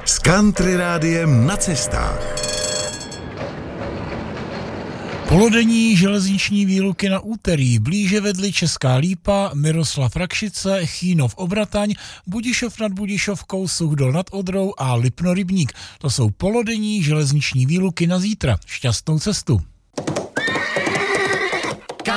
S Country Rádiem na cestách. Polodenní železniční výluky na úterý. Blíže vedli Česká Lípa, Miroslav Rakšice, Chýnov Obrataň, Budišov nad Budišovkou, Suchdol nad Odrou a Lipno Rybník. To jsou polodenní železniční výluky na zítra. Šťastnou cestu.